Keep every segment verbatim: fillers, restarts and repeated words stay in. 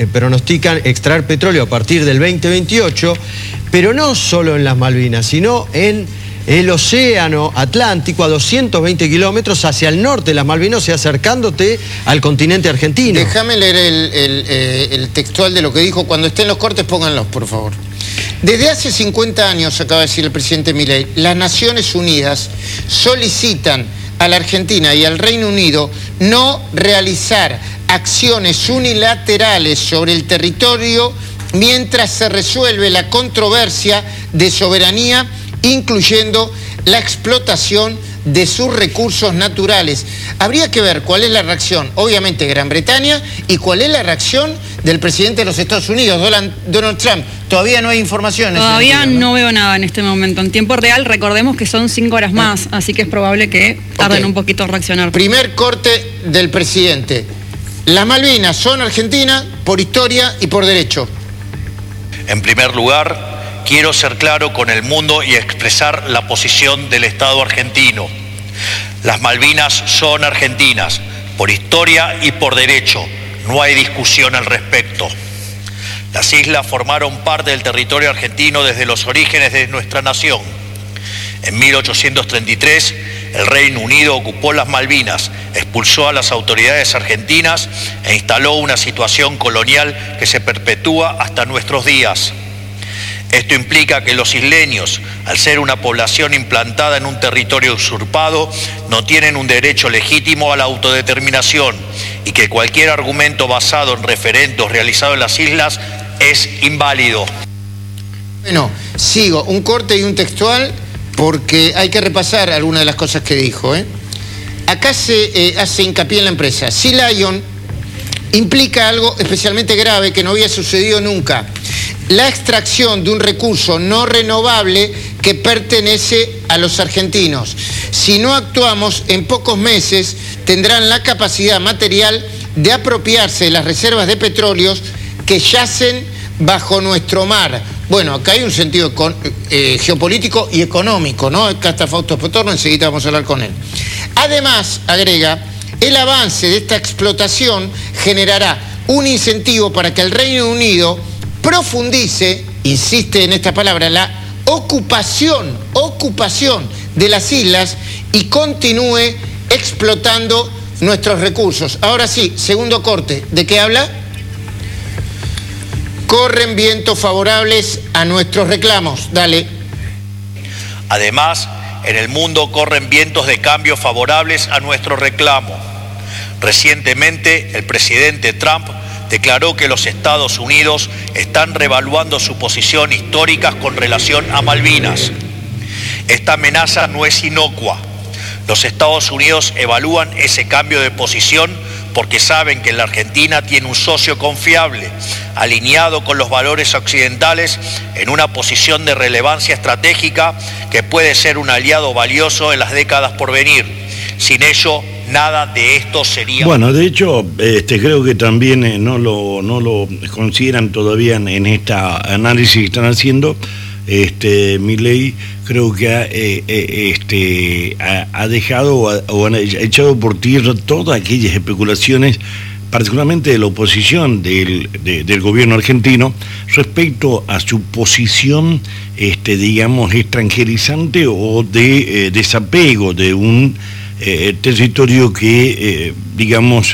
eh, pronostican extraer petróleo a partir del veinte veintiocho, pero no solo en las Malvinas, sino en el océano Atlántico a doscientos veinte kilómetros hacia el norte de las Malvinas, o sea, acercándote al continente argentino. Déjame leer el, el, eh, el textual de lo que dijo. Cuando estén los cortes, pónganlos, por favor. Desde hace cincuenta años, acaba de decir el presidente Milei, las Naciones Unidas solicitan a la Argentina y al Reino Unido no realizar acciones unilaterales sobre el territorio mientras se resuelve la controversia de soberanía, incluyendo la explotación de sus recursos naturales. Habría que ver cuál es la reacción, obviamente, de Gran Bretaña y cuál es la reacción del presidente de los Estados Unidos, Donald Trump. Todavía no hay información. Todavía sentido, ¿no? no veo nada en este momento. En tiempo real, recordemos que son cinco horas más, ah. así que es probable que tarden okay. un poquito en reaccionar. Primer corte del presidente. Las Malvinas son Argentina por historia y por derecho. En primer lugar, quiero ser claro con el mundo y expresar la posición del Estado argentino. Las Malvinas son argentinas, por historia y por derecho. No hay discusión al respecto. Las islas formaron parte del territorio argentino desde los orígenes de nuestra nación. En mil ochocientos treinta y tres, el Reino Unido ocupó las Malvinas, expulsó a las autoridades argentinas e instaló una situación colonial que se perpetúa hasta nuestros días. Esto implica que los isleños, al ser una población implantada en un territorio usurpado, no tienen un derecho legítimo a la autodeterminación y que cualquier argumento basado en referendos realizados en las islas es inválido. Bueno, sigo, un corte y un textual porque hay que repasar algunas de las cosas que dijo, ¿eh? Acá se eh, hace hincapié en la empresa. Sea Lion implica algo especialmente grave que no había sucedido nunca. La extracción de un recurso no renovable que pertenece a los argentinos. Si no actuamos, en pocos meses tendrán la capacidad material de apropiarse de las reservas de petróleos que yacen bajo nuestro mar. Bueno, acá hay un sentido eh, geopolítico y económico, ¿no? Acá está Fausto Potorno, enseguida vamos a hablar con él. Además, agrega, el avance de esta explotación generará un incentivo para que el Reino Unido profundice, insiste en esta palabra, la ocupación, ocupación de las islas y continúe explotando nuestros recursos. Ahora sí, segundo corte. ¿De qué habla? Corren vientos favorables a nuestros reclamos. Dale. Además, en el mundo corren vientos de cambio favorables a nuestro reclamo. Recientemente, el presidente Trump declaró que los Estados Unidos están reevaluando su posición histórica con relación a Malvinas. Esta amenaza no es inocua. Los Estados Unidos evalúan ese cambio de posición porque saben que la Argentina tiene un socio confiable, alineado con los valores occidentales, en una posición de relevancia estratégica que puede ser un aliado valioso en las décadas por venir. Sin ello, nada de esto sería... Bueno, de hecho, este, creo que también eh, no, lo, no lo consideran todavía en, en esta análisis que están haciendo. Este, Milei creo que ha, eh, eh, este, ha, ha dejado o ha, o ha echado por tierra todas aquellas especulaciones, particularmente de la oposición del, de, del gobierno argentino, respecto a su posición, este, digamos, extranjerizante o de eh, desapego de un Eh, territorio que, eh, digamos,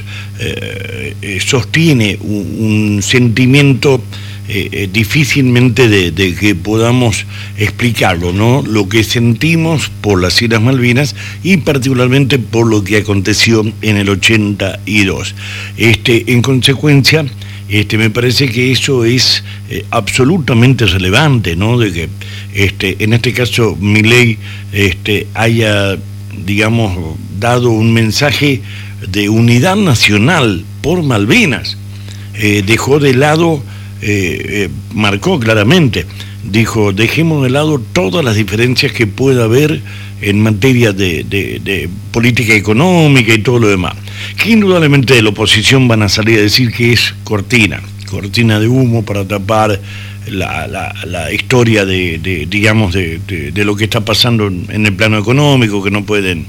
eh, eh, sostiene un, un sentimiento eh, eh, difícilmente de, de que podamos explicarlo, ¿no? Lo que sentimos por las Islas Malvinas y particularmente por lo que aconteció en el ochenta y dos. Este, en consecuencia, este, me parece que eso es eh, absolutamente relevante, ¿no? De que, este, en este caso, Milei este, haya, digamos, dado un mensaje de unidad nacional por Malvinas. Eh, dejó de lado, eh, eh, marcó claramente, dijo, dejemos de lado todas las diferencias que pueda haber en materia de, de, de política económica y todo lo demás. Que indudablemente de la oposición van a salir a decir que es cortina, cortina de humo para tapar La, la, la historia de, de digamos, de, de, de lo que está pasando en el plano económico, que no pueden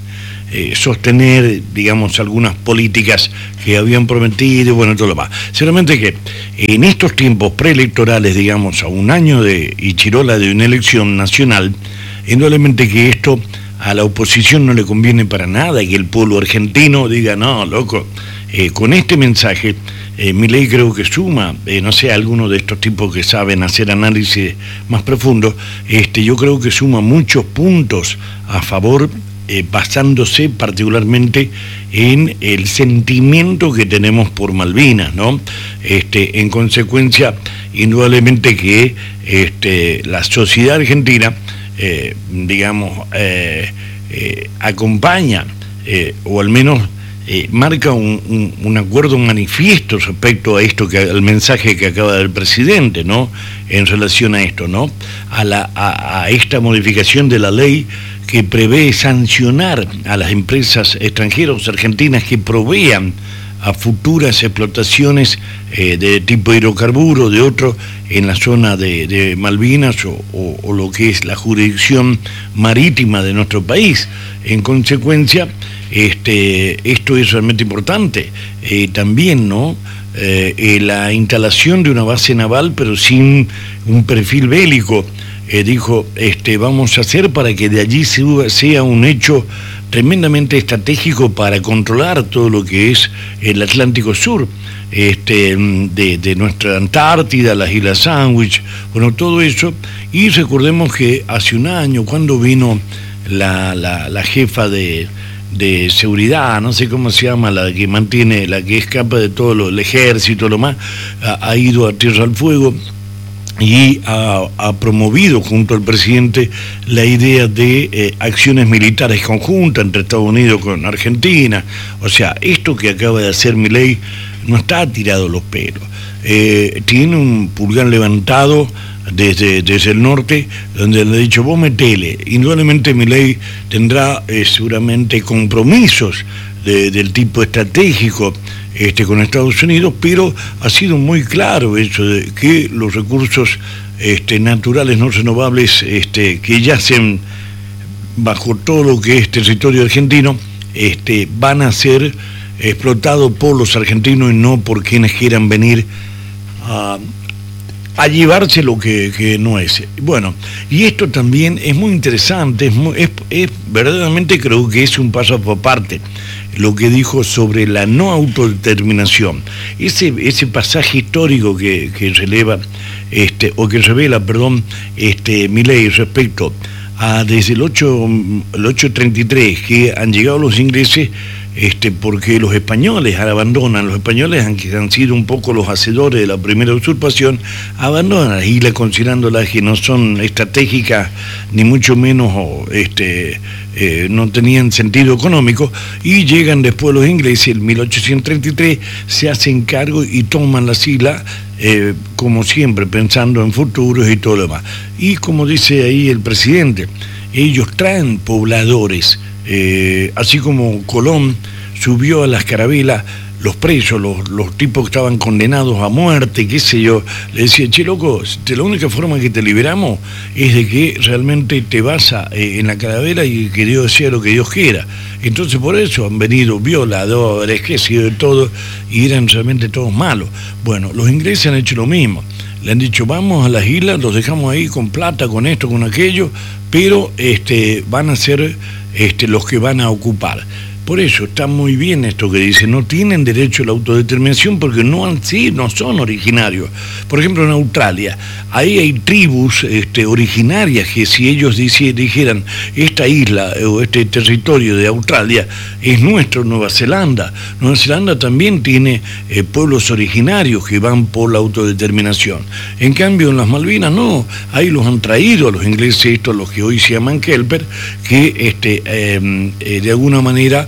eh, sostener, digamos, algunas políticas que habían prometido, bueno, todo lo más. Seguramente que en estos tiempos preelectorales, digamos, a un año de y chirola de una elección nacional, indudablemente que esto a la oposición no le conviene para nada, y que el pueblo argentino diga, no, loco, eh, con este mensaje, eh, Milei creo que suma, eh, no sé, algunos de estos tipos que saben hacer análisis más profundos, este, yo creo que suma muchos puntos a favor, eh, basándose particularmente en el sentimiento que tenemos por Malvinas, ¿no? Este, en consecuencia, indudablemente que este, la sociedad argentina, Eh, digamos, eh, eh, acompaña, eh, o al menos eh, marca un, un, un acuerdo, un manifiesto respecto a esto, que al mensaje que acaba del presidente, ¿no? En relación a esto, ¿no? A, la, a, a esta modificación de la ley que prevé sancionar a las empresas extranjeras argentinas que provean a futuras explotaciones eh, de tipo hidrocarburo, de otro, en la zona de, de Malvinas o, o, o lo que es la jurisdicción marítima de nuestro país. En consecuencia, este, esto es realmente importante. Eh, también, ¿no? Eh, eh, la instalación de una base naval, pero sin un perfil bélico, eh, dijo, este, vamos a hacer para que de allí sea un hecho tremendamente estratégico para controlar todo lo que es el Atlántico Sur, este, de, de nuestra Antártida, las Islas Sandwich, bueno, todo eso. Y recordemos que hace un año, cuando vino la, la, la jefa de, de seguridad, no sé cómo se llama, la que mantiene, la que escapa de todo lo, el ejército, lo más, ha, ha ido a Tierra del Fuego y ha, ha promovido junto al presidente la idea de eh, acciones militares conjuntas entre Estados Unidos con Argentina. O sea, esto que acaba de hacer Milei no está tirado los pelos. Eh, tiene un pulgar levantado desde, desde el norte, donde le ha dicho, vos metele. Indudablemente Milei tendrá eh, seguramente compromisos de, del tipo estratégico Este, con Estados Unidos, pero ha sido muy claro eso de que los recursos este, naturales no renovables este, que yacen bajo todo lo que es territorio argentino este, van a ser explotados por los argentinos y no por quienes quieran venir a, a llevarse lo que, que no es. Bueno, y esto también es muy interesante, es, muy, es, es verdaderamente creo que es un paso aparte lo que dijo sobre la no autodeterminación. Ese, ese pasaje histórico que, que releva, este, o que revela, perdón, este, Milei respecto a desde el ocho treinta y tres que han llegado los ingleses, este, porque los españoles abandonan, los españoles han, que han sido un poco los hacedores de la primera usurpación, abandonan las islas considerándolas que no son estratégicas, ni mucho menos este, eh, no tenían sentido económico, y llegan después los ingleses, en mil ochocientos treinta y tres, se hacen cargo y toman las islas, eh, como siempre, pensando en futuros y todo lo demás. Y como dice ahí el presidente, ellos traen pobladores, Eh, así como Colón subió a las carabelas los presos, los, los tipos que estaban condenados a muerte, qué sé yo, le decía, che loco, la única forma que te liberamos es de que realmente te vas a, eh, en la carabela y que Dios sea lo que Dios quiera. Entonces por eso han venido violadores, qué sé yo, de todo, y eran realmente todos malos. Bueno, los ingleses han hecho lo mismo. Le han dicho, vamos a las islas, los dejamos ahí con plata, con esto, con aquello, pero este, van a ser este, los que van a ocupar. Por eso está muy bien esto que dice, no tienen derecho a la autodeterminación porque no han sido, no son originarios. Por ejemplo, en Australia, ahí hay tribus este, originarias que si ellos dice, dijeran, esta isla o este territorio de Australia es nuestro, Nueva Zelanda. Nueva Zelanda también tiene eh, pueblos originarios que van por la autodeterminación. En cambio, en las Malvinas no, ahí los han traído a los ingleses, estos los que hoy se llaman Kelper, que este, eh, eh, de alguna manera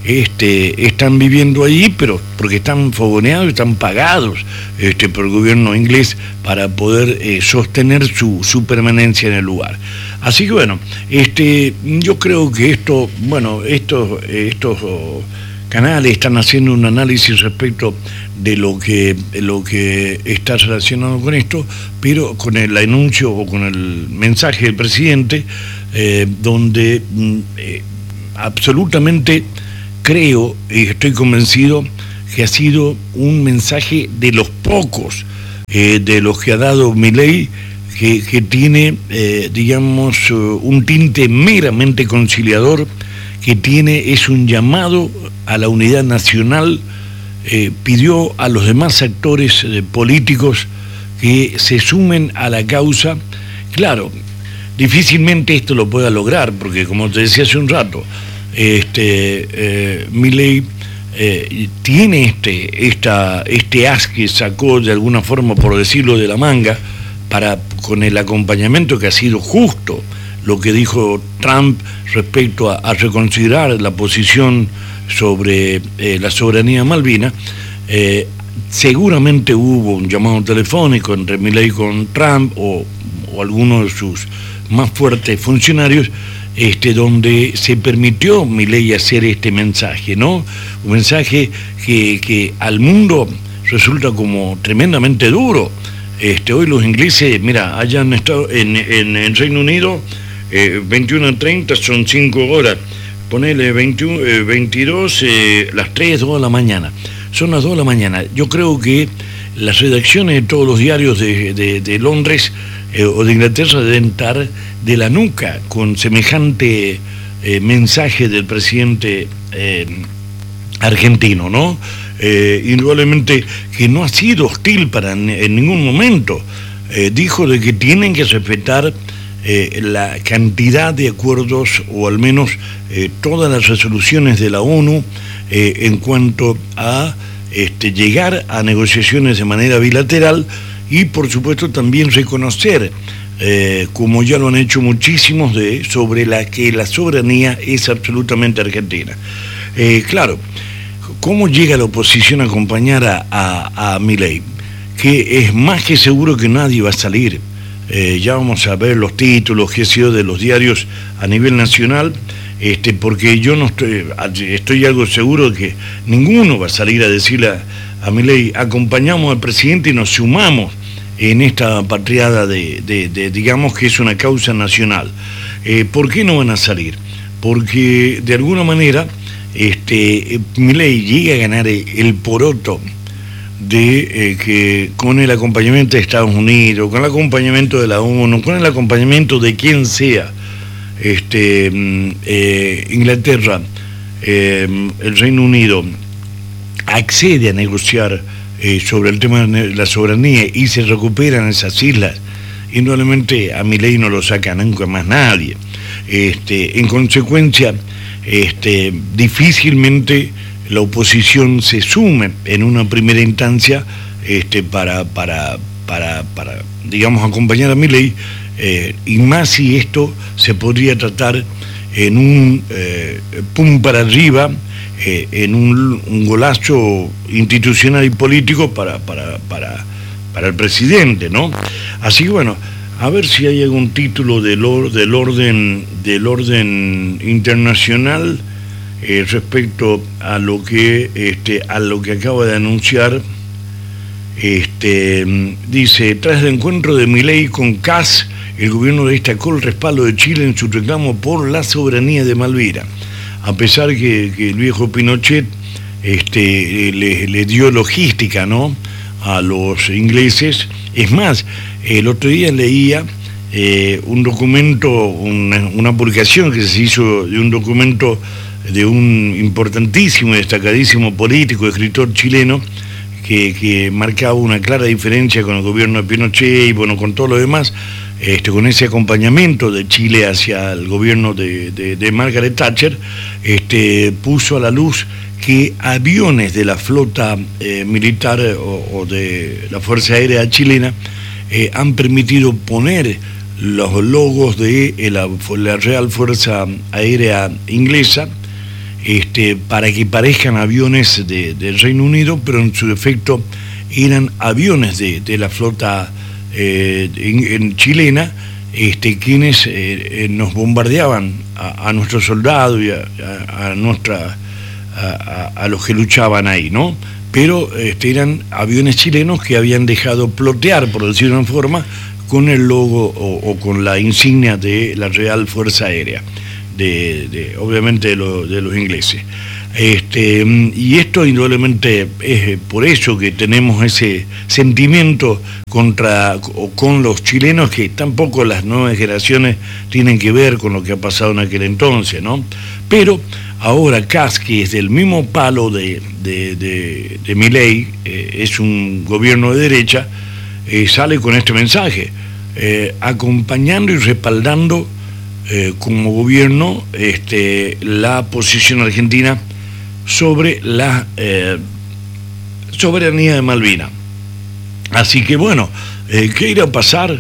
Este, están viviendo allí, pero porque están fogoneados, están pagados este, por el gobierno inglés para poder eh, sostener su, su permanencia en el lugar. Así que bueno, este, yo creo que esto, bueno, estos, estos oh, canales están haciendo un análisis respecto de lo que, de lo que está relacionado con esto, pero con el anuncio o con el mensaje del presidente, eh, donde eh, absolutamente creo y estoy convencido que ha sido un mensaje de los pocos eh, de los que ha dado Milei que, que tiene, eh, digamos, un tinte meramente conciliador, que tiene, es un llamado a la unidad nacional, eh, pidió a los demás actores eh, políticos que se sumen a la causa. Claro, difícilmente esto lo pueda lograr, porque como te decía hace un rato, este, eh, Milei eh, tiene este, esta, este as que sacó de alguna forma, por decirlo, de la manga, para, con el acompañamiento que ha sido justo lo que dijo Trump respecto a, a reconsiderar la posición sobre eh, la soberanía malvina. Eh, seguramente hubo un llamado telefónico entre Milei con Trump o, o algunos de sus más fuertes funcionarios, este, donde se permitió a Milei hacer este mensaje, ¿no? Un mensaje que, que al mundo resulta como tremendamente duro. Este, hoy los ingleses, mira, hayan estado en, en, en Reino Unido, eh, veintiuno a treinta son cinco horas, ponele veintiuno, eh, veintidós, eh, las tres, dos de la mañana, son las dos de la mañana. Yo creo que las redacciones de todos los diarios de, de, de Londres eh, o de Inglaterra deben estar de la nuca con semejante eh, mensaje del presidente eh, argentino, ¿no? Eh, indudablemente que no ha sido hostil para en, en ningún momento. Eh, dijo de que tienen que respetar eh, la cantidad de acuerdos, o al menos eh, todas las resoluciones de la ONU eh, en cuanto a este, llegar a negociaciones de manera bilateral, y por supuesto también reconocer, eh, como ya lo han hecho muchísimos, de, sobre la que la soberanía es absolutamente argentina. Eh, claro, ¿cómo llega la oposición a acompañar a, a, a Milei? Que es más que seguro que nadie va a salir. Eh, ya vamos a ver los títulos que ha sido de los diarios a nivel nacional, este, porque yo no estoy, estoy algo seguro de que ninguno va a salir a decirle a, a Milei: acompañamos al presidente y nos sumamos en esta patriada de, de, de digamos que es una causa nacional. Eh, ¿Por qué no van a salir? Porque de alguna manera Este, Milei llega a ganar el poroto de eh, que con el acompañamiento de Estados Unidos, con el acompañamiento de la ONU, con el acompañamiento de quien sea, este, eh, Inglaterra, eh, el Reino Unido, accede a negociar eh, sobre el tema de la soberanía y se recuperan esas islas, indudablemente a Milei no lo saca nunca más nadie. Este, en consecuencia, Este, difícilmente la oposición se sume en una primera instancia este, para, para, para, para, digamos, acompañar a Milei, eh, y más si esto se podría tratar en un eh, pum para arriba, eh, en un, un golazo institucional y político para, para, para, para el presidente, ¿no? Así que bueno, a ver si hay algún título del, or, del orden del orden internacional eh, respecto a lo que este a lo que acaba de anunciar. Este dice: tras el encuentro de Milei con Kass, el gobierno destacó el respaldo de Chile en su reclamo por la soberanía de Malvinas, a pesar que, que el viejo Pinochet este le, le dio logística, ¿no?, a los ingleses. Es más, el otro día leía eh, un documento, una, una publicación que se hizo de un documento de un importantísimo y destacadísimo político, escritor chileno, que, que marcaba una clara diferencia con el gobierno de Pinochet y bueno, con todo lo demás, este, con ese acompañamiento de Chile hacia el gobierno de, de, de Margaret Thatcher, este, puso a la luz que aviones de la flota eh, militar o, o de la Fuerza Aérea Chilena eh, han permitido poner los logos de eh, la, la Real Fuerza Aérea Inglesa, este, para que parezcan aviones de, del Reino Unido, pero en su defecto eran aviones de, de la flota eh, en, en chilena, este, quienes eh, eh, nos bombardeaban a, a nuestros soldados y a, a, a nuestra... A, a, a los que luchaban ahí, ¿no? Pero este, eran aviones chilenos que habían dejado plotear, por decirlo de una forma, con el logo o, o con la insignia de la Real Fuerza Aérea. de, de obviamente de, lo, de los ingleses. Este, y esto indudablemente es por eso que tenemos ese sentimiento contra o con los chilenos, que tampoco las nuevas generaciones tienen que ver con lo que ha pasado en aquel entonces, ¿no? Pero ahora Kast, que es del mismo palo de, de, de, de Milei, eh, es un gobierno de derecha, eh, sale con este mensaje, eh, acompañando y respaldando eh, como gobierno este, la posición argentina sobre la eh, soberanía de Malvinas. Así que bueno, eh, ¿qué irá a pasar?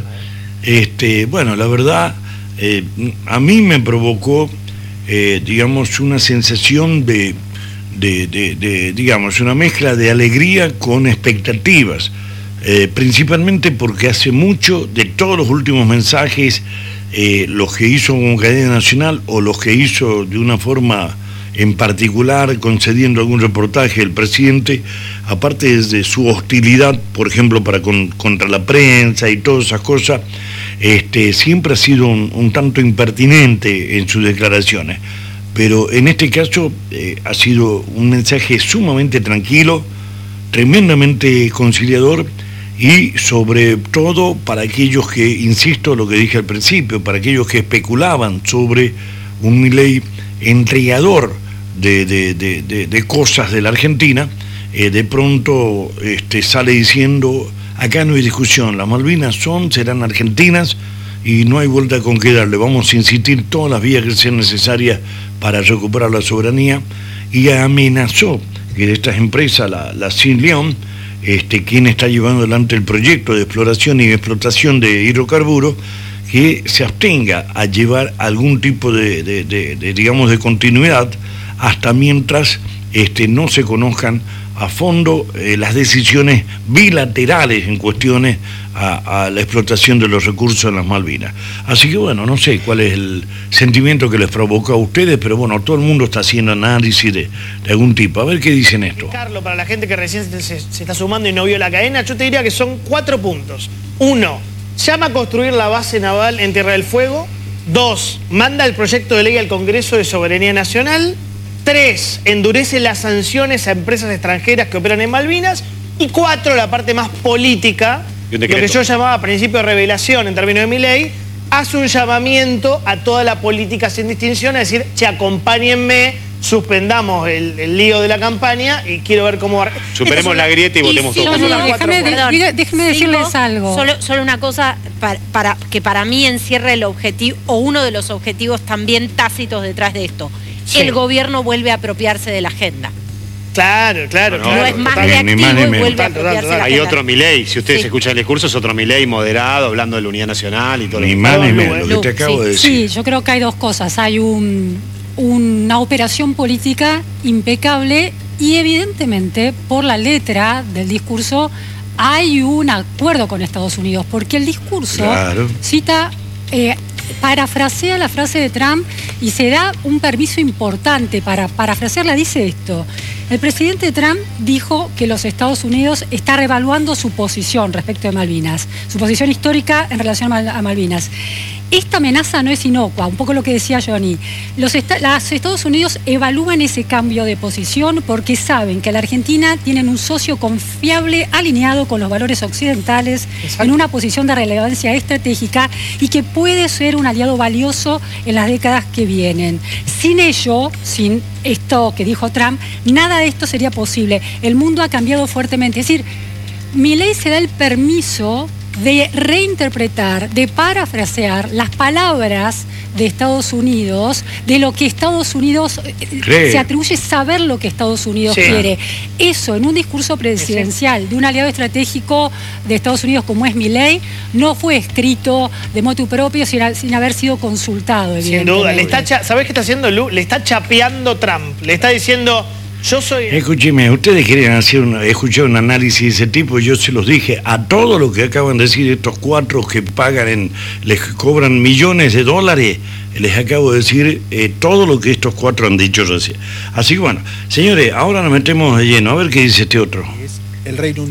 Este, bueno, la verdad, eh, a mí me provocó, eh, digamos, una sensación de, de, de, de, digamos, una mezcla de alegría con expectativas, eh, principalmente porque hace mucho, de todos los últimos mensajes, eh, los que hizo como cadena nacional o los que hizo de una forma en particular concediendo algún reportaje el presidente, aparte de su hostilidad, por ejemplo, para con, contra la prensa y todas esas cosas, este, siempre ha sido un, un tanto impertinente en sus declaraciones. Pero en este caso eh, ha sido un mensaje sumamente tranquilo, tremendamente conciliador, y sobre todo para aquellos que, insisto, lo que dije al principio, para aquellos que especulaban sobre un Milei entregador De, de, de, de, de cosas de la Argentina, eh, de pronto este, sale diciendo, acá no hay discusión, las Malvinas son, serán argentinas y no hay vuelta con qué darle, vamos a insistir todas las vías que sean necesarias para recuperar la soberanía, y amenazó que de estas empresas, la, la Sinleón, este, quien está llevando adelante el proyecto de exploración y explotación de hidrocarburos, que se abstenga a llevar algún tipo de, de, de, de digamos, de continuidad hasta mientras este, no se conozcan a fondo eh, las decisiones bilaterales en cuestiones a, a la explotación de los recursos en las Malvinas. Así que bueno, no sé cuál es el sentimiento que les provoca a ustedes, pero bueno, todo el mundo está haciendo análisis de, de algún tipo. A ver qué dicen esto. Carlos, para la gente que recién se, se, se está sumando y no vio la cadena, yo te diría que son cuatro puntos. Uno, llama a construir la base naval en Tierra del Fuego. Dos, manda el proyecto de ley al Congreso de Soberanía Nacional. Tres, endurece las sanciones a empresas extranjeras que operan en Malvinas. Y cuatro, la parte más política, lo que yo llamaba principio de revelación en términos de Milei, hace un llamamiento a toda la política sin distinción, a decir, che, acompáñenme, suspendamos el, el lío de la campaña y quiero ver cómo... Superemos son, la grieta y, y votemos todos. No, no, déjame, de, déjeme decirles Sigo, algo. Solo, solo una cosa para, para, que para mí encierra el objetivo, o uno de los objetivos también tácitos detrás de esto. Sí. El gobierno vuelve a apropiarse de la agenda. Claro, claro. No, claro, no es más total. reactivo Ni más, ni y menos. vuelve a apropiarse de la Hay agenda. otro Milei, si ustedes Sí. escuchan el discurso, es otro Milei moderado, hablando de la unidad nacional y todo lo Ni que... más ni Lu, menos, lo que te acabo sí. de decir. Sí, yo creo que hay dos cosas. Hay un, una operación política impecable y evidentemente por la letra del discurso hay un acuerdo con Estados Unidos, porque el discurso Claro. cita... Eh, parafrasea la frase de Trump y se da un permiso importante para parafrasearla. Dice esto: el presidente Trump dijo que los Estados Unidos está reevaluando su posición respecto de Malvinas, su posición histórica en relación a Malvinas. Esta amenaza no es inocua, un poco lo que decía Johnny. Los, est los Estados Unidos evalúan ese cambio de posición porque saben que la Argentina tiene un socio confiable, alineado con los valores occidentales, Exacto. en una posición de relevancia estratégica y que puede ser un aliado valioso en las décadas que vienen. Sin ello, sin esto que dijo Trump, nada de esto sería posible. El mundo ha cambiado fuertemente. Es decir, Milei se da el permiso de reinterpretar, de parafrasear las palabras de Estados Unidos, de lo que Estados Unidos Cree. se atribuye saber lo que Estados Unidos sí. quiere. Eso en un discurso presidencial sí. de un aliado estratégico de Estados Unidos como es Milei, no fue escrito de motu propio sin, sin haber sido consultado. Sin duda. Le está cha ¿Sabés qué está haciendo Lu? Le está chapeando Trump. Le está diciendo... Yo soy... Escúcheme, ustedes querían hacer una, escuchar un análisis de ese tipo, yo se los dije, a todo lo que acaban de decir estos cuatro que pagan, en, les cobran millones de dólares, les acabo de decir eh, todo lo que estos cuatro han dicho recién. Así que bueno, señores, ahora nos metemos de lleno, a ver qué dice este otro. El Reino Unido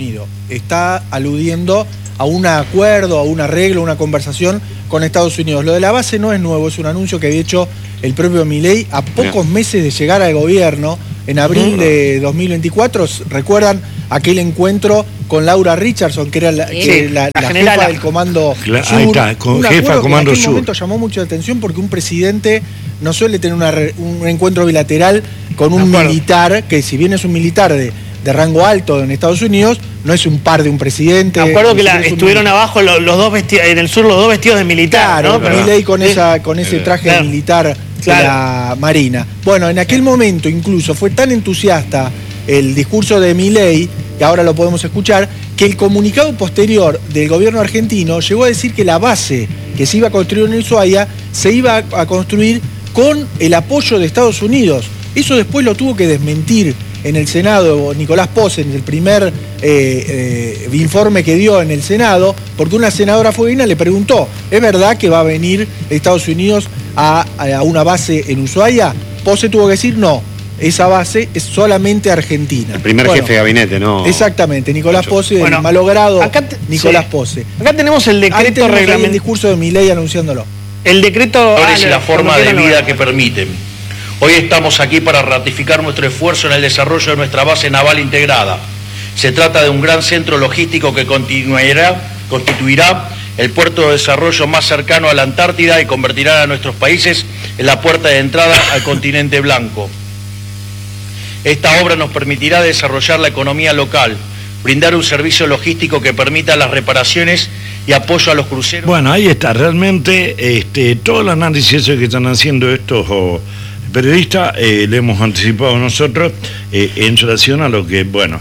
está aludiendo a un acuerdo, a un arreglo, a una conversación con Estados Unidos. Lo de la base no es nuevo, es un anuncio que había hecho el propio Milei a pocos meses de llegar al gobierno, en abril de dos mil veinticuatro. ¿Recuerdan aquel encuentro con Laura Richardson, que era la, Sí. que la, La la generala. jefa del Comando Cla- Sur? ahí está, con- Un jefa acuerdo que Comando en aquel Sur. momento llamó mucho la atención porque un presidente no suele tener una re- un encuentro bilateral con un De acuerdo. militar, que si bien es un militar de, de rango alto en Estados Unidos, no es un par de un presidente. Me acuerdo ni que la- siquiera es un estuvieron militar. abajo los, los dos vestidos, en el sur los dos vestidos de militar, Claro, ¿no? Milei con, esa, con ese traje Claro. militar Claro. de la Marina. Bueno, en aquel momento incluso fue tan entusiasta el discurso de Milei, que ahora lo podemos escuchar, que el comunicado posterior del gobierno argentino llegó a decir que la base que se iba a construir en Ushuaia se iba a a construir con el apoyo de Estados Unidos. Eso después lo tuvo que desmentir en el Senado Nicolás Pose, en el primer eh, eh, informe que dio en el Senado, porque una senadora fueguina le preguntó, ¿es verdad que va a venir Estados Unidos a, a una base en Ushuaia? Pose tuvo que decir no, esa base es solamente argentina. El primer Bueno, jefe de gabinete, ¿no? Exactamente, Nicolás Pose, Bueno, el malogrado acá te- Nicolás sí. Pose. Acá tenemos el Ahí decreto tenemos ahí el reglamentario. discurso de Milei anunciándolo. El decreto. valores y ah, la lo- forma lo de metieron vida ahora. que permiten. Hoy estamos aquí para ratificar nuestro esfuerzo en el desarrollo de nuestra base naval integrada. Se trata de un gran centro logístico que continuará, constituirá el puerto de desarrollo más cercano a la Antártida y convertirá a nuestros países en la puerta de entrada al continente blanco. Esta obra nos permitirá desarrollar la economía local, brindar un servicio logístico que permita las reparaciones y apoyo a los cruceros. Bueno, ahí está, realmente este, todo el análisis que están haciendo estos oh, periodistas, eh, le hemos anticipado nosotros eh, en relación a lo que, bueno,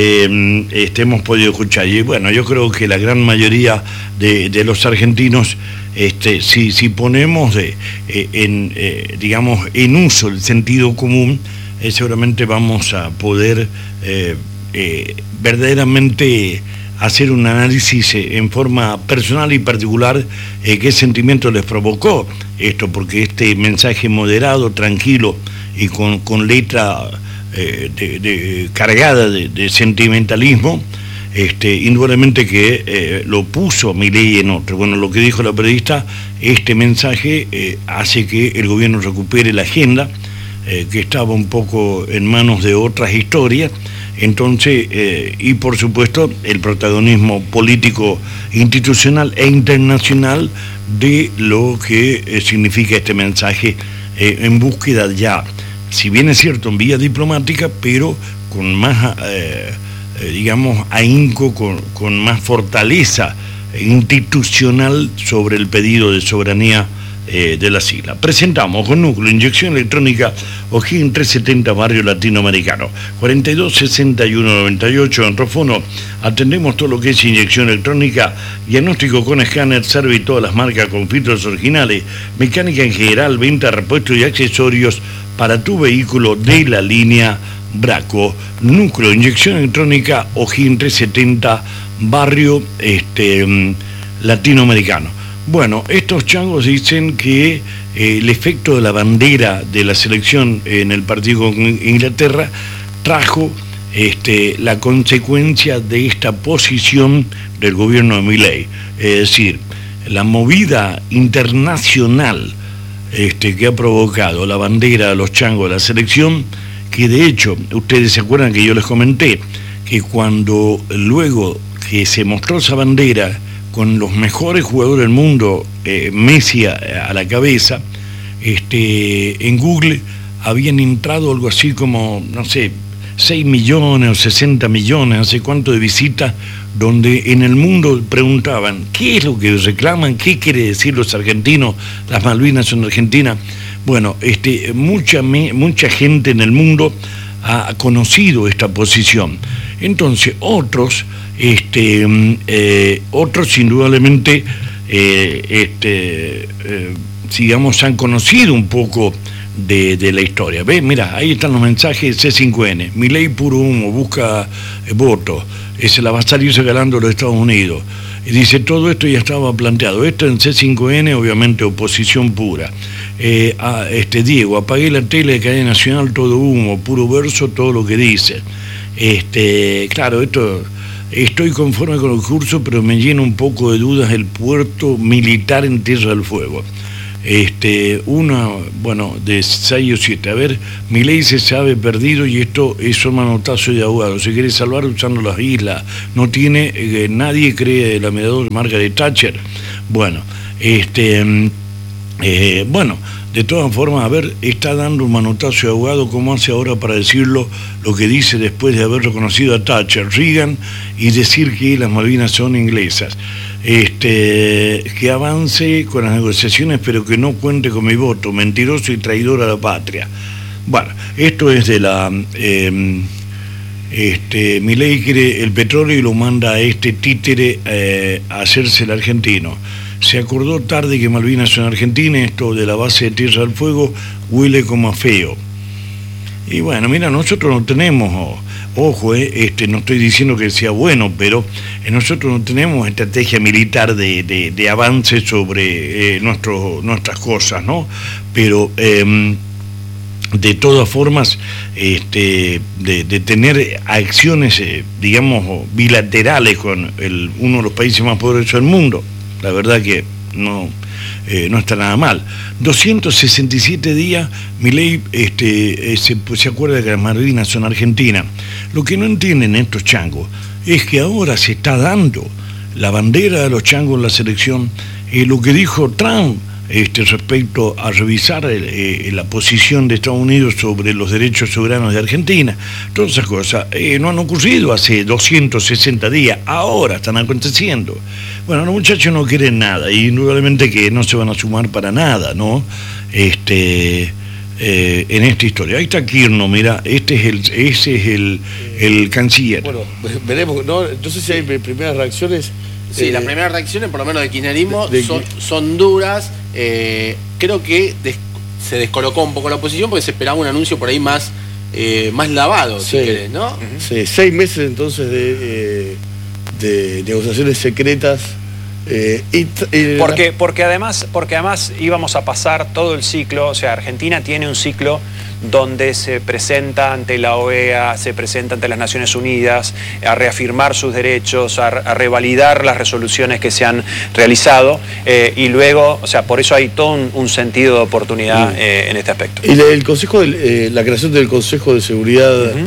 eh, este, hemos podido escuchar. Y bueno, yo creo que la gran mayoría de, de los argentinos, este, si, si ponemos de, eh, en, eh, digamos, en uso el sentido común, eh, seguramente vamos a poder eh, eh, verdaderamente hacer un análisis eh, en forma personal y particular, eh, qué sentimiento les provocó esto, porque este mensaje moderado, tranquilo y con, con letra eh, de, de, cargada de, de sentimentalismo, este, indudablemente que eh, lo puso Milei en otro. Bueno, lo que dijo la periodista, este mensaje eh, hace que el gobierno recupere la agenda, eh, que estaba un poco en manos de otras historias. Entonces, eh, y por supuesto, el protagonismo político, institucional e internacional de lo que eh, significa este mensaje eh, en búsqueda ya, si bien es cierto, en vía diplomática, pero con más, eh, eh, digamos, ahínco, con, con más fortaleza institucional sobre el pedido de soberanía Eh, de la sigla. Presentamos con núcleo inyección electrónica O'Higgins trescientos setenta Barrio Latinoamericano, cuarenta y dos sesenta y uno noventa y ocho en Rofono. Atendemos todo lo que es inyección electrónica, diagnóstico con escáner, serve y todas las marcas con filtros originales, mecánica en general, venta, repuestos y accesorios para tu vehículo de la línea Braco. Núcleo inyección electrónica O'Higgins trescientos setenta Barrio este, Latinoamericano. Bueno, estos changos dicen que eh, el efecto de la bandera de la selección en el partido con Inglaterra trajo este, la consecuencia de esta posición del gobierno de Milei. Es decir, la movida internacional este, que ha provocado la bandera de los changos de la selección, que de hecho, ustedes se acuerdan que yo les comenté, que cuando luego que se mostró esa bandera, con los mejores jugadores del mundo, eh, Messi a, a la cabeza, este, en Google habían entrado algo así como, no sé, seis millones o sesenta millones, no sé cuánto de visitas, donde en el mundo preguntaban, ¿qué es lo que reclaman? ¿Qué quiere decir los argentinos? Las Malvinas son argentinas. Bueno, este, mucha, mucha gente en el mundo ha conocido esta posición. Entonces, otros, este, eh, otros indudablemente, eh, este, eh, digamos, han conocido un poco de, de la historia. ¿Ves? Mira, ahí están los mensajes C cinco N. Milei puro humo, busca eh, votos. Se la va a salir regalando los Estados Unidos. Y dice, todo esto ya estaba planteado. Esto en C cinco N, obviamente, oposición pura. Eh, a, este, Diego, apagué la tele de cadena nacional, todo humo, puro verso, todo lo que dice. Este, claro, esto estoy conforme con el curso, pero me llena un poco de dudas el puerto militar en Tierra del Fuego. Este, una, bueno, de seis o siete. A ver, Milei se sabe perdido y esto es un manotazo de ahogado. Se quiere salvar usando las islas. No tiene, eh, nadie cree la medalla de Margaret Thatcher. Bueno, este, eh, bueno, de todas formas, a ver, está dando un manotazo de ahogado, como hace ahora para decirlo, lo que dice después de haber reconocido a Thatcher, Reagan, y decir que las Malvinas son inglesas. Este, que avance con las negociaciones, pero que no cuente con mi voto, mentiroso y traidor a la patria. Bueno, esto es de la... Eh, este, Milei quiere el petróleo y lo manda a este títere eh, a hacerse el argentino. Se acordó tarde que Malvinas son argentinas, esto de la base de Tierra del Fuego huele como a feo. Y bueno, mira, nosotros no tenemos... Oh, Ojo, eh, este, no estoy diciendo que sea bueno, pero eh, nosotros no tenemos estrategia militar de, de, de avance sobre eh, nuestro, nuestras cosas, ¿no? Pero eh, de todas formas, este, de, de tener acciones, eh, digamos, bilaterales con el, uno de los países más poderosos del mundo, la verdad que no... Eh, no está nada mal. doscientos sesenta y siete días, Milei este, eh, se, pues, se acuerda que las Malvinas son argentinas. Lo que no entienden estos changos es que ahora se está dando la bandera de los changos en la selección. Eh, lo que dijo Trump este, respecto a revisar eh, la posición de Estados Unidos sobre los derechos soberanos de Argentina, todas esas cosas eh, no han ocurrido hace doscientos sesenta días, ahora están aconteciendo. Bueno, los muchachos no quieren nada, y indudablemente que no se van a sumar para nada, ¿no? Este, eh, en esta historia. Ahí está Kirchner, mira, este es el, ese es el, el canciller. Bueno, veremos, no, no sé si hay primeras reacciones. Sí, eh, las primeras reacciones, por lo menos del kirchnerismo, de, de, son, son duras. Eh, creo que des, se descolocó un poco la oposición porque se esperaba un anuncio por ahí más, eh, más lavado, sí, si querés, ¿no? Sí, seis meses entonces de, eh, de negociaciones secretas. Eh, y, y porque, porque, además, porque además íbamos a pasar todo el ciclo, o sea, Argentina tiene un ciclo donde se presenta ante la O E A, se presenta ante las Naciones Unidas a reafirmar sus derechos, a, a revalidar las resoluciones que se han realizado eh, y luego, o sea, por eso hay todo un, un sentido de oportunidad eh, en este aspecto. Y el Consejo, de, eh, la creación del Consejo de Seguridad uh-huh.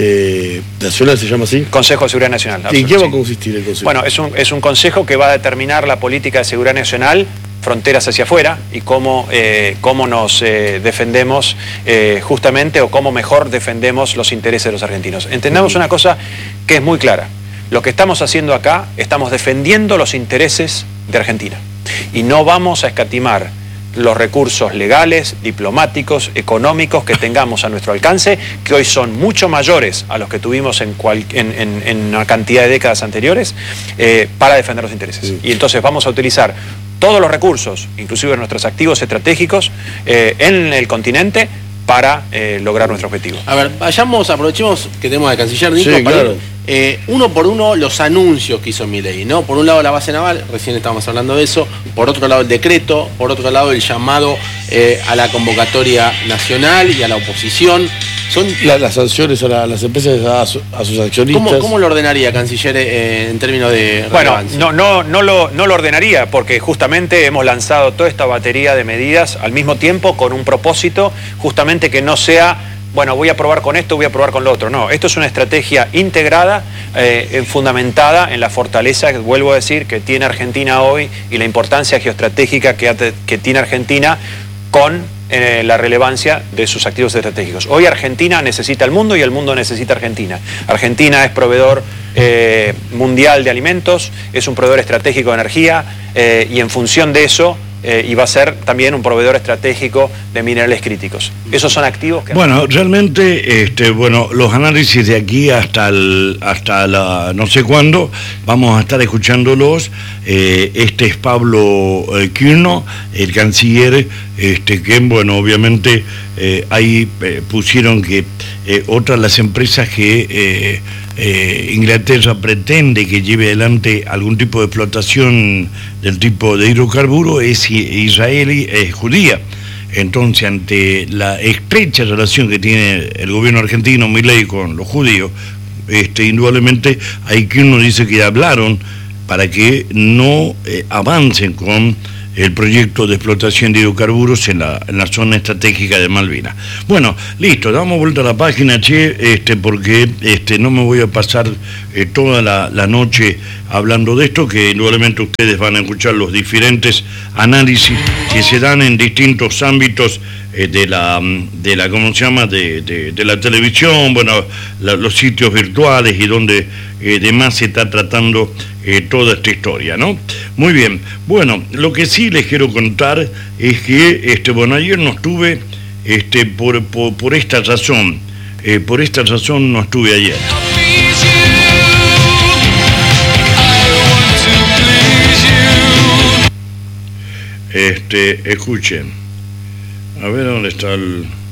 eh, Nacional, ¿se llama así? Consejo de Seguridad Nacional. ¿Y qué va a consistir el Consejo? Bueno, es un, es un consejo que va a determinar la política de seguridad nacional, fronteras hacia afuera y cómo, eh, cómo nos eh, defendemos eh, justamente o cómo mejor defendemos los intereses de los argentinos. Entendamos una cosa que es muy clara. Lo que estamos haciendo acá, estamos defendiendo los intereses de Argentina y no vamos a escatimar los recursos legales, diplomáticos, económicos que tengamos a nuestro alcance, que hoy son mucho mayores a los que tuvimos en, cual, en, en, en una cantidad de décadas anteriores, eh, para defender los intereses. Sí. Y entonces vamos a utilizar todos los recursos, inclusive nuestros activos estratégicos, eh, en el continente para eh, lograr nuestro objetivo. A ver, vayamos, aprovechemos que tenemos al canciller Nico, sí, para claro. ir, eh, uno por uno los anuncios que hizo Milei, ¿no? Por un lado la base naval, recién estábamos hablando de eso, por otro lado el decreto, por otro lado el llamado eh, a la convocatoria nacional y a la oposición. Son la, las sanciones a, la, a las empresas, a, su, a sus accionistas. ¿Cómo, cómo lo ordenaría, canciller, eh, en términos de relevancia? Bueno, no, no, no, lo, no lo ordenaría, porque justamente hemos lanzado toda esta batería de medidas al mismo tiempo con un propósito, justamente que no sea, bueno, voy a probar con esto, voy a probar con lo otro. No, esto es una estrategia integrada, eh, fundamentada en la fortaleza, que vuelvo a decir, que tiene Argentina hoy y la importancia geoestratégica que, que tiene Argentina con Eh, la relevancia de sus activos estratégicos. Hoy Argentina necesita el mundo y el mundo necesita Argentina. Argentina es proveedor eh, mundial de alimentos, es un proveedor estratégico de energía eh, y en función de eso eh, y va a ser también un proveedor estratégico de minerales críticos. Esos son activos que... Bueno, realmente, este, bueno, los análisis de aquí hasta el, hasta la no sé cuándo, vamos a estar escuchándolos. Eh, este es Pablo eh, Kirchner, el canciller, este, que, bueno, obviamente eh, ahí eh, pusieron que eh, otras las empresas que eh, eh, Inglaterra pretende que lleve adelante algún tipo de explotación del tipo de hidrocarburo es israelí, es judía. Entonces, ante la estrecha relación que tiene el gobierno argentino, Milei, con los judíos, este, indudablemente hay que uno dice que hablaron para que no eh, avancen con el proyecto de explotación de hidrocarburos en la, en la zona estratégica de Malvinas. Bueno, listo, damos vuelta a la página, che, este, porque este, no me voy a pasar eh, toda la, la noche hablando de esto, que indudablemente ustedes van a escuchar los diferentes análisis que se dan en distintos ámbitos eh, de la, de la, ¿cómo se llama?, de, de, de la televisión, bueno, la, los sitios virtuales y donde eh, demás se está tratando eh, toda esta historia, ¿no? Muy bien, bueno, lo que sí les quiero contar es que, este, bueno, ayer no estuve, este, por, por, por esta razón, eh, por esta razón no estuve ayer. Este, escuchen, a ver dónde está el...